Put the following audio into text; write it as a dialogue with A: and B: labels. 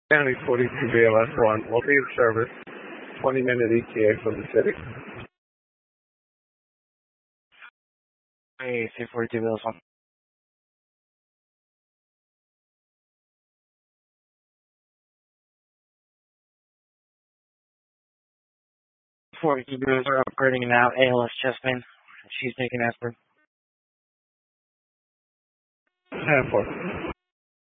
A: County 42 BLS 1 will be in service. 20-minute ETA from the city.
B: Hey, 42 BLS 1. 42 BLS are upgrading now. ALS Chessman. She's taking aspirin.
A: Half